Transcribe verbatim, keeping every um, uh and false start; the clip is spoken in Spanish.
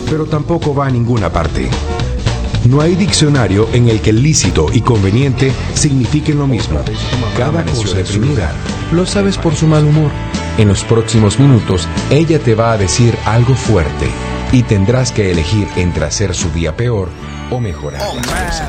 pero tampoco va a ninguna parte. No hay diccionario en el que lícito y conveniente signifiquen lo mismo. Cada cosa es deprimida. Lo sabes por su mal humor. En los próximos minutos, ella te va a decir algo fuerte y tendrás que elegir entre hacer su día peor o mejorar las cosas.